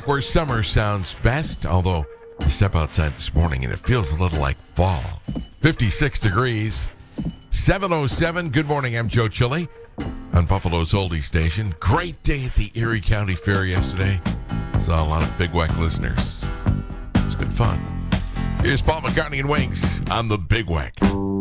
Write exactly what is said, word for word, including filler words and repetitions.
back where summer sounds best, although I step outside this morning and it feels a little like fall. fifty-six degrees, seven oh seven. Good morning, I'm Joe Chili on Buffalo's Oldie Station. Great day at the Erie County Fair yesterday. Saw a lot of Big Weck listeners. It's good fun. Here's Paul McCartney and Wings on the Big Weck.